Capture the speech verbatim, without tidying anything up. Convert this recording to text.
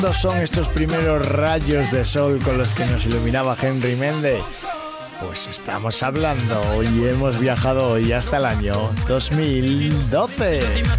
son estos primeros rayos de sol con los que nos iluminaba Henry Méndez? Pues estamos hablando y hemos viajado hoy hasta el año dos mil doce.